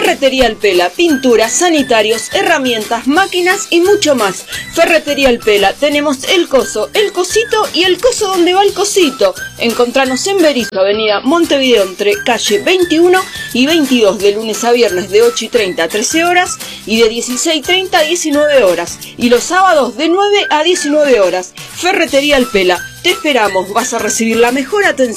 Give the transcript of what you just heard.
Ferretería El Pela, pinturas, sanitarios, herramientas, máquinas y mucho más. Ferretería El Pela, tenemos el coso, el cosito y el coso donde va el cosito. Encontranos en Berizo, avenida Montevideo, entre calle 21 y 22, de lunes a viernes de 8:30 a 13 horas y de 16:30 a 19 horas. Y los sábados de 9 a 19 horas. Ferretería El Pela, te esperamos, vas a recibir la mejor atención.